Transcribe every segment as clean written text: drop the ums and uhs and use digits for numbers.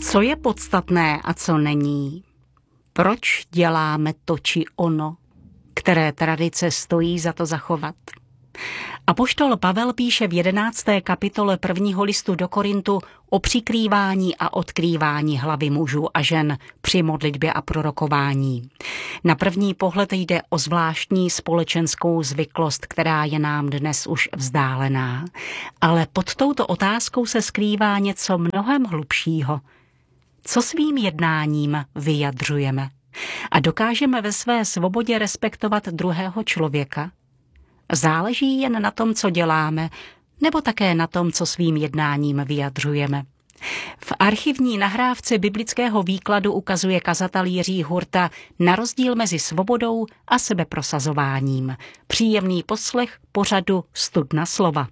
Co je podstatné a co není? Proč děláme to či ono? Které tradice stojí za to zachovat? Apoštol Pavel píše v 11. kapitole 1. listu do Korintu o přikrývání a odkrývání hlavy mužů a žen při modlitbě a prorokování. Na první pohled jde o zvláštní společenskou zvyklost, která je nám dnes už vzdálená. Ale pod touto otázkou se skrývá něco mnohem hlubšího. Co svým jednáním vyjadřujeme? A dokážeme ve své svobodě respektovat druhého člověka? Záleží jen na tom, co děláme, nebo také na tom, co svým jednáním vyjadřujeme. V archivní nahrávce biblického výkladu ukazuje kazatel Jiří Hurta na rozdíl mezi svobodou a sebeprosazováním. Příjemný poslech pořadu Studna slova.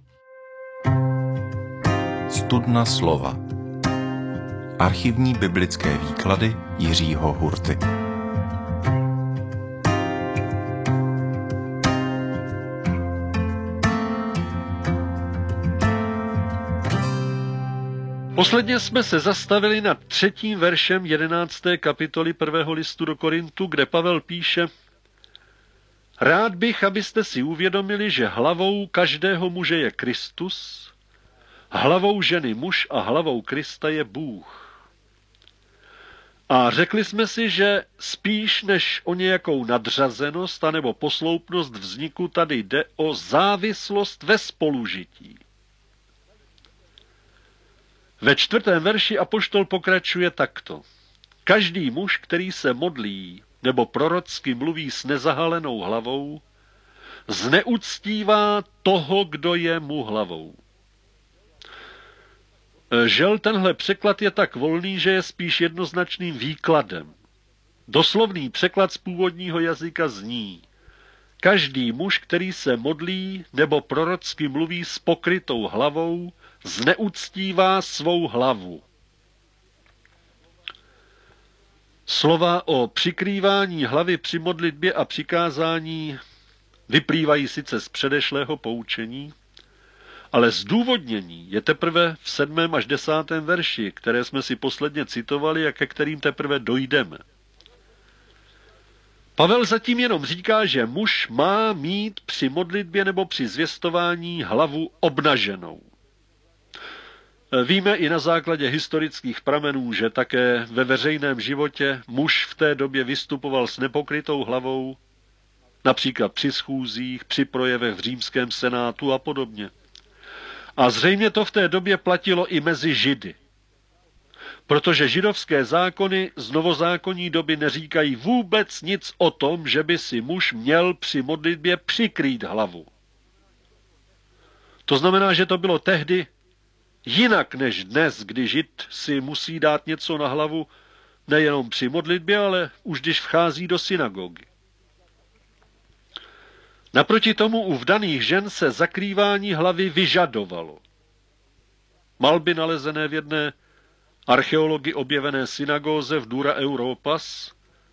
Studna slova. Archivní biblické výklady Jiřího Hurty. Posledně jsme se zastavili nad 3. veršem 11. kapitoly 1. listu do Korintu, kde Pavel píše: Rád bych, abyste si uvědomili, že hlavou každého muže je Kristus, hlavou ženy muž a hlavou Krista je Bůh. A řekli jsme si, že spíš než o nějakou nadřazenost anebo posloupnost vzniku tady jde o závislost ve spolužití. Ve 4. verši apoštol pokračuje takto. Každý muž, který se modlí nebo prorocky mluví s nezahalenou hlavou, zneuctívá toho, kdo je mu hlavou. Žel, tenhle překlad je tak volný, že je spíš jednoznačným výkladem. Doslovný překlad z původního jazyka zní: Každý muž, který se modlí nebo prorocky mluví s pokrytou hlavou, zneuctívá svou hlavu. Slova o přikrývání hlavy při modlitbě a přikázání vyplývají sice z předešlého poučení, ale zdůvodnění je teprve v 7. až 10. verši, které jsme si posledně citovali a ke kterým teprve dojdeme. Pavel zatím jenom říká, že muž má mít při modlitbě nebo při zvěstování hlavu obnaženou. Víme i na základě historických pramenů, že také ve veřejném životě muž v té době vystupoval s nepokrytou hlavou, například při schůzích, při projevech v římském senátu a podobně. A zřejmě to v té době platilo i mezi Židy. Protože židovské zákony z novozákonní doby neříkají vůbec nic o tom, že by si muž měl při modlitbě přikrýt hlavu. To znamená, že to bylo tehdy jinak než dnes, kdy Žid si musí dát něco na hlavu nejenom při modlitbě, ale už když vchází do synagogy. Naproti tomu u vdaných žen se zakrývání hlavy vyžadovalo. Malby nalezené v jedné archeology objevené synagóze v Dura Europas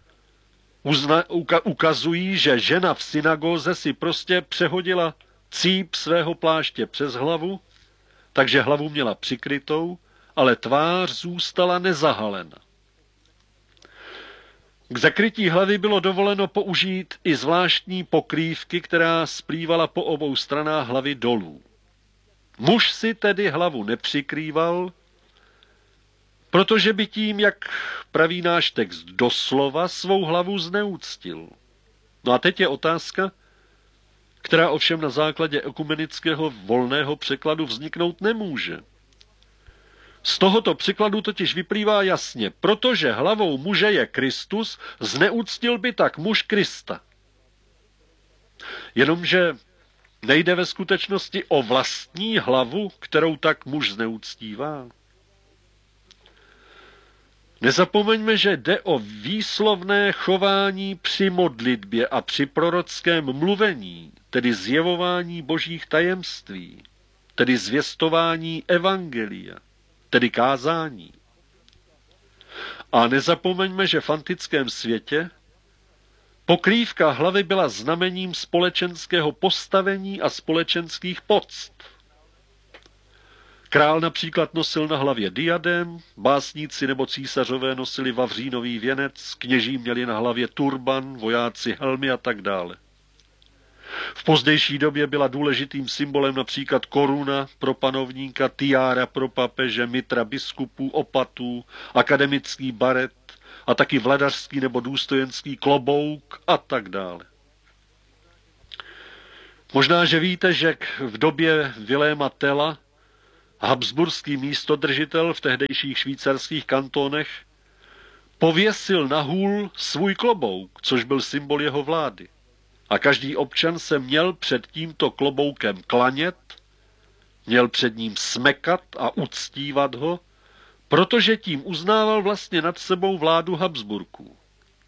ukazují, že žena v synagóze si prostě přehodila cíp svého pláště přes hlavu, takže hlavu měla přikrytou, ale tvář zůstala nezahalena. K zakrytí hlavy bylo dovoleno použít i zvláštní pokrývky, která splývala po obou stranách hlavy dolů. Muž si tedy hlavu nepřikrýval, protože by tím, jak praví náš text doslova, svou hlavu zneuctil. No a teď je otázka, která ovšem na základě ekumenického volného překladu vzniknout nemůže. Z tohoto překladu totiž vyplývá jasně, protože hlavou muže je Kristus, zneuctil by tak muž Krista. Jenomže nejde ve skutečnosti o vlastní hlavu, kterou tak muž zneuctívá. Nezapomeňme, že jde o výslovné chování při modlitbě a při prorockém mluvení, tedy zjevování božích tajemství, tedy zvěstování evangelia, tedy kázání. A nezapomeňme, že v antickém světě pokrývka hlavy byla znamením společenského postavení a společenských poct. Král například nosil na hlavě diadem, básníci nebo císařové nosili vavřínový věnec, kněží měli na hlavě turban, vojáci helmy a tak dále. V pozdější době byla důležitým symbolem například koruna pro panovníka, tiára pro papeže, mitra biskupů, opatů, akademický baret a taky vladařský nebo důstojenský klobouk a tak dále. Možná, že víte, že v době Viléma Tella habsburský místodržitel v tehdejších švýcarských kantonech pověsil na hůl svůj klobouk, což byl symbol jeho vlády. A každý občan se měl před tímto kloboukem klanět, měl před ním smekat a uctívat ho, protože tím uznával vlastně nad sebou vládu Habsburků.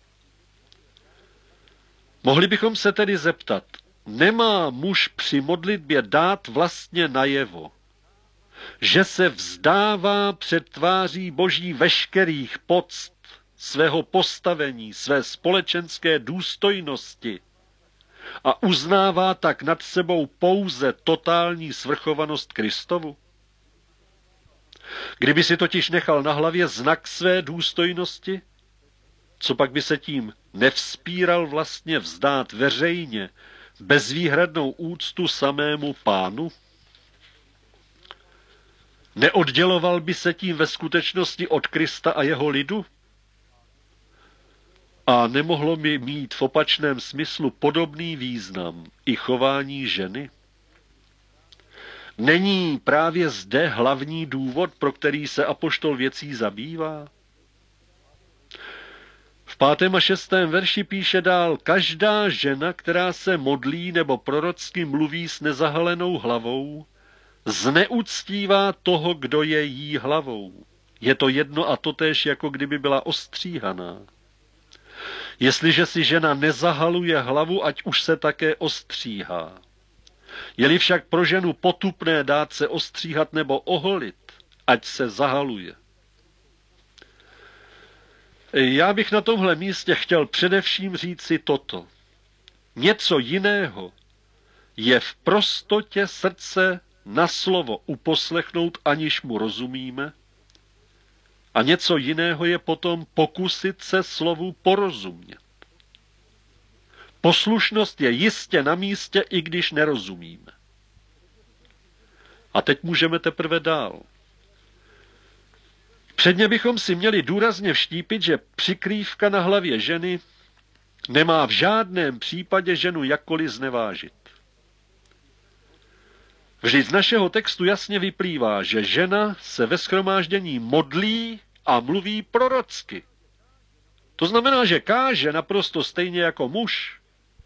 Mohli bychom se tedy zeptat, nemá muž při modlitbě dát vlastně najevo, že se vzdává před tváří Boží veškerých poct, svého postavení, své společenské důstojnosti a uznává tak nad sebou pouze totální svrchovanost Kristovu? Kdyby si totiž nechal na hlavě znak své důstojnosti, co pak by se tím nevzpíral vlastně vzdát veřejně bezvýhradnou úctu samému Pánu? Neodděloval by se tím ve skutečnosti od Krista a jeho lidu? A nemohlo by mít v opačném smyslu podobný význam i chování ženy? Není právě zde hlavní důvod, pro který se apoštol věcí zabývá? V 5. a 6. verši píše dál, každá žena, která se modlí nebo prorocky mluví s nezahalenou hlavou, zneuctívá toho, kdo je jí hlavou. Je to jedno a totéž, jako kdyby byla ostříhaná. Jestliže si žena nezahaluje hlavu, ať už se také ostříhá. Je-li však pro ženu potupné dát se ostříhat nebo oholit, ať se zahaluje. Já bych na tomhle místě chtěl především říci toto. Něco jiného je v prostotě srdce na slovo uposlechnout, aniž mu rozumíme, a něco jiného je potom pokusit se slovu porozumět. Poslušnost je jistě na místě, i když nerozumíme. A teď můžeme teprve dál. Předně bychom si měli důrazně vštípit, že přikrývka na hlavě ženy nemá v žádném případě ženu jakkoliv znevážit. Vždyť z našeho textu jasně vyplývá, že žena se ve shromáždění modlí a mluví prorocky. To znamená, že káže naprosto stejně jako muž.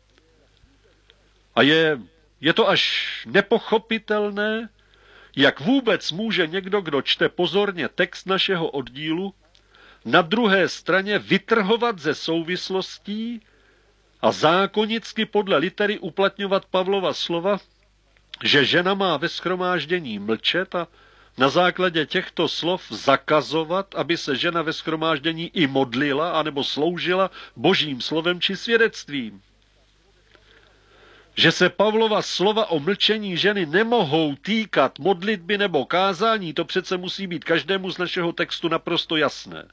A je to až nepochopitelné, jak vůbec může někdo, kdo čte pozorně text našeho oddílu, na druhé straně vytrhovat ze souvislostí a zákonicky podle litery uplatňovat Pavlova slova, že žena má ve shromáždění mlčet a na základě těchto slov zakazovat, aby se žena ve shromáždění i modlila anebo sloužila Božím slovem či svědectvím. Že se Pavlova slova o mlčení ženy nemohou týkat modlitby nebo kázání, to přece musí být každému z našeho textu naprosto jasné.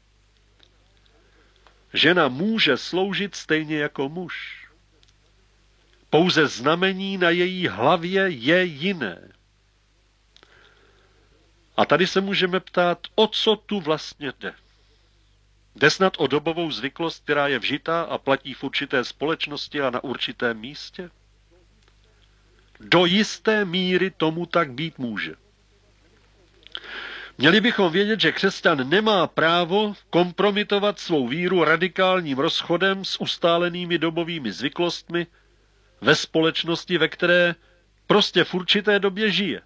Žena může sloužit stejně jako muž. Pouze znamení na její hlavě je jiné. A tady se můžeme ptát, o co tu vlastně jde. Jde snad o dobovou zvyklost, která je vžitá a platí v určité společnosti a na určitém místě? Do jisté míry tomu tak být může. Měli bychom vědět, že křesťan nemá právo kompromitovat svou víru radikálním rozchodem s ustálenými dobovými zvyklostmi ve společnosti, ve které prostě v určité době žije.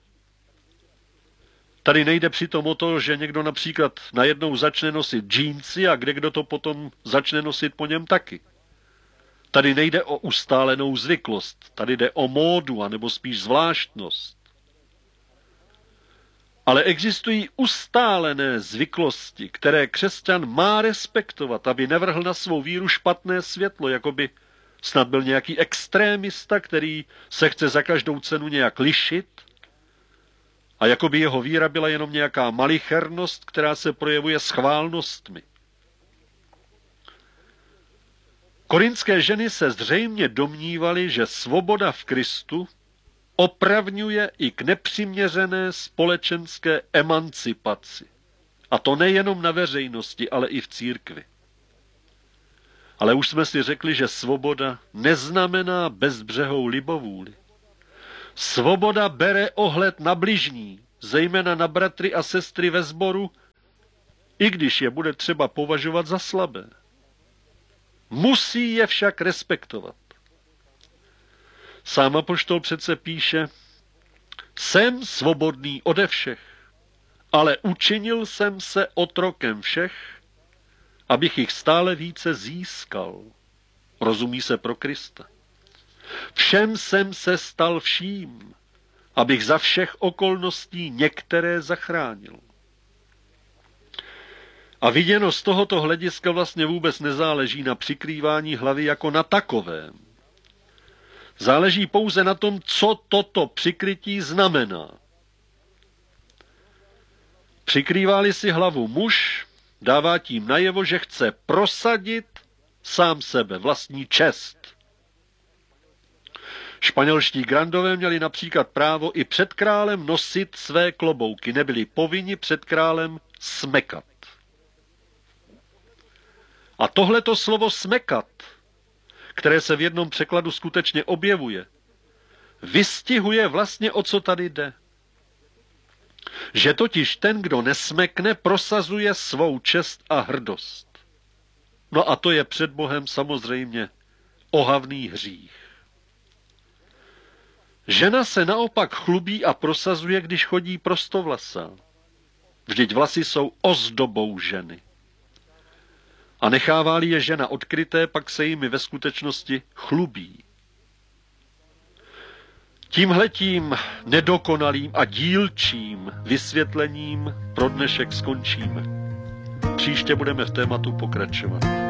Tady nejde přitom o to, že někdo například najednou začne nosit džínsy a kdo to potom začne nosit po něm taky. Tady nejde o ustálenou zvyklost, tady jde o módu, anebo spíš zvláštnost. Ale existují ustálené zvyklosti, které křesťan má respektovat, aby nevrhl na svou víru špatné světlo, jako by snad byl nějaký extrémista, který se chce za každou cenu nějak lišit a jako by jeho víra byla jenom nějaká malichernost, která se projevuje schválnostmi. Korintské ženy se zřejmě domnívaly, že svoboda v Kristu opravňuje i k nepřiměřené společenské emancipaci. A to nejenom na veřejnosti, ale i v církvi. Ale už jsme si řekli, že svoboda neznamená bezbřehou libovůli. Svoboda bere ohled na bližní, zejména na bratry a sestry ve sboru, i když je bude třeba považovat za slabé. Musí je však respektovat. Sám apoštol přece píše, jsem svobodný ode všech, ale učinil jsem se otrokem všech, abych jich stále více získal. Rozumí se pro Krista. Všem jsem se stal vším, abych za všech okolností některé zachránil. A viděno z tohoto hlediska vlastně vůbec nezáleží na přikrývání hlavy jako na takovém. Záleží pouze na tom, co toto přikrytí znamená. Přikrývá-li si hlavu muž, dává tím najevo, že chce prosadit sám sebe, vlastní čest. Španělští grandové měli například právo i před králem nosit své klobouky, nebyli povinni před králem smekat. A tohleto slovo smekat, které se v jednom překladu skutečně objevuje, vystihuje vlastně, o co tady jde. Že totiž ten, kdo nesmekne, prosazuje svou čest a hrdost. No a to je před Bohem samozřejmě ohavný hřích. Žena se naopak chlubí a prosazuje, když chodí prostovlasá. Vždyť vlasy jsou ozdobou ženy. A nechává-li je žena odkryté, pak se jimi ve skutečnosti chlubí. Tímhletím nedokonalým a dílčím vysvětlením pro dnešek skončíme. Příště budeme v tématu pokračovat.